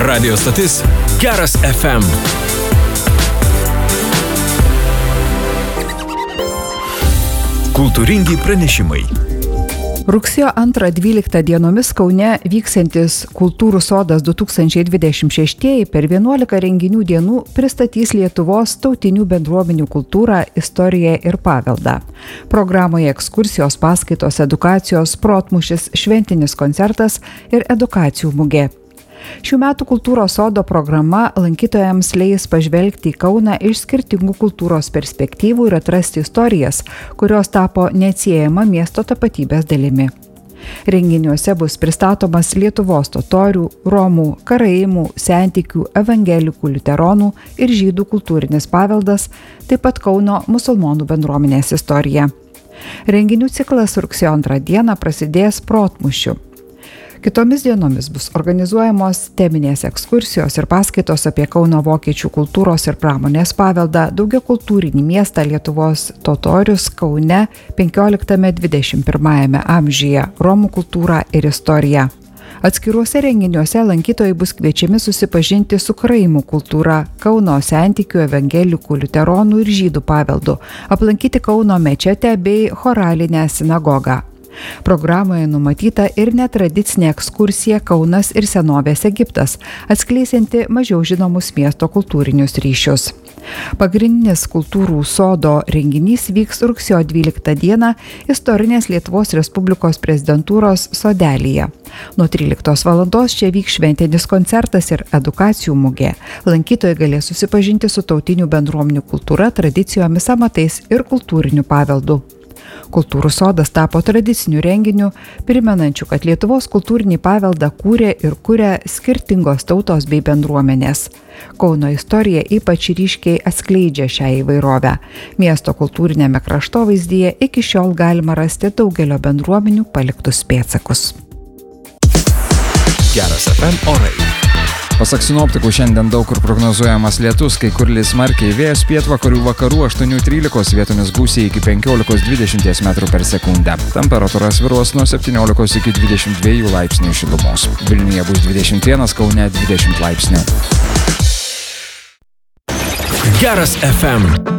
Radio stotis Geras FM. Kultūringi pranešimai. Rugsėjo 2-12 dienomis Kaune vyksiantis Kultūrų sodas 2026 per 11 renginių dienų pristatys Lietuvos tautinių bendruomenių kultūrą, istoriją ir paveldą. Programoje ekskursijos, paskaitos, edukacijos, protmūšis, šventinis koncertas ir edukacijų mugė. Šių metų Kultūros sodo programa lankytojams leis pažvelgti į Kauną iš skirtingų kultūros perspektyvų ir atrasti istorijas, kurios tapo neatsiejama miesto tapatybės dalimi. Renginiuose bus pristatomas Lietuvos totorių, romų, karaimų, sentikių, evangelikų, liuteronų ir žydų kultūrinis paveldas, taip pat Kauno musulmonų bendruomenės istorija. Renginių ciklas rugsėjo 2 dieną prasidės protmūšiu. Kitomis dienomis bus organizuojamos teminės ekskursijos ir paskaitos apie Kauno vokiečių kultūros ir pramonės paveldą, daugiakultūrinį miestą Lietuvos totorius Kaune 15-21 amžiuje, romų kultūrą ir istoriją. Atskiruose renginiuose lankytojai bus kviečiami susipažinti su karaimų kultūra, Kauno sentikių, evangelikų, liuteronų ir žydų paveldu, aplankyti Kauno mečetę bei choralinę sinagogą. Programoje numatyta ir netradicinė ekskursija Kaunas ir senovės Egiptas, atskleisianti mažiau žinomus miesto kultūrinius ryšius. Pagrindinis Kultūrų sodo renginys vyks rugsėjo 12 dieną istorinės Lietuvos Respublikos prezidentūros sodelyje. Nuo 13 valandos čia vyks šventinis koncertas ir edukacijų mugė. Lankytojai galės susipažinti su tautinių bendruomenių kultūra, tradicijomis, amatais ir kultūriniu paveldu. Kultūrų sodas tapo tradiciniu renginiu, primenančiu, kad Lietuvos kultūrinį paveldą kūrė ir kuria skirtingos tautos bei bendruomenės. Kauno istorija ypač ryškiai atskleidžia šią įvairovę. Miesto kultūrinėme kraštovaizdyje iki šiol galima rasti daugelio bendruomenių paliktus pėdsakus. Geras FM orai. Pasak sinoptikų, šiandien daug kur prognozuojamas lietus, kai kur lis smarkiai, vėjas pietvakarių vakarų 8-13, vietomis gūsiai iki 15-20 metrų per sekundę. Temperatūra svyruos nuo 17 iki 22 laipsnių šilumos. Vilniuje bus 21, Kaune 20 laipsnių. Geras FM.